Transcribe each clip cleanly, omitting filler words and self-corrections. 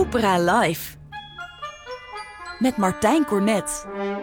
Opera Live. Met Martijn Cornet.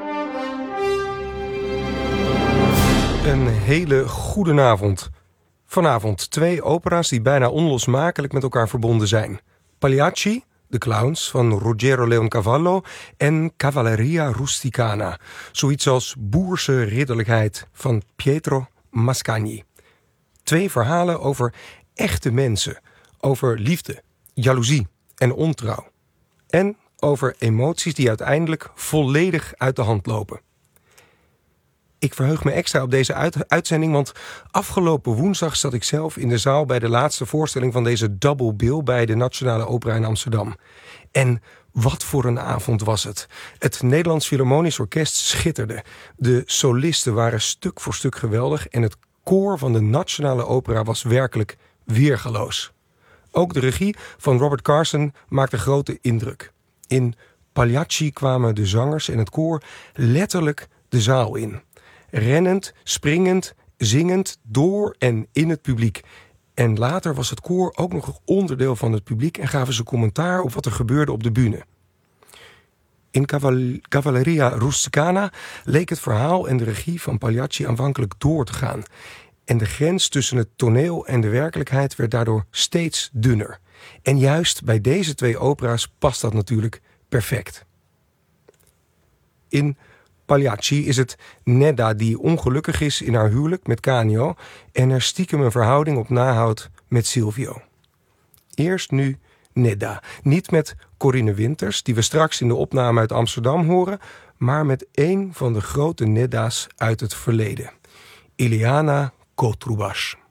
Een hele goedenavond. Vanavond 2 opera's die bijna onlosmakelijk met elkaar verbonden zijn. Pagliacci, de clowns van Ruggero Leoncavallo, en Cavalleria Rusticana, zoiets als boerse ridderlijkheid van Pietro Mascagni. 2 verhalen over echte mensen, over liefde, jaloezie en ontrouw. En over emoties die uiteindelijk volledig uit de hand lopen. Ik verheug me extra op deze uitzending, want afgelopen woensdag zat ik zelf in de zaal bij de laatste voorstelling van deze double bill bij de Nationale Opera in Amsterdam. En wat voor een avond was het. Het Nederlands Philharmonisch Orkest schitterde. De solisten waren stuk voor stuk geweldig en het koor van de Nationale Opera was werkelijk weergaloos. Ook de regie van Robert Carson maakte grote indruk. In Pagliacci kwamen de zangers en het koor letterlijk de zaal in. Rennend, springend, zingend door en in het publiek. En later was het koor ook nog onderdeel van het publiek en gaven ze commentaar op wat er gebeurde op de bühne. In Cavalleria Rusticana leek het verhaal en de regie van Pagliacci aanvankelijk door te gaan. En de grens tussen het toneel en de werkelijkheid werd daardoor steeds dunner. En juist bij deze 2 opera's past dat natuurlijk perfect. In Pagliacci is het Nedda die ongelukkig is in haar huwelijk met Canio en er stiekem een verhouding op nahoudt met Silvio. Eerst nu Nedda. Niet met Corinne Winters, die we straks in de opname uit Amsterdam horen, maar met een van de grote Nedda's uit het verleden. Ileana Kotrubas.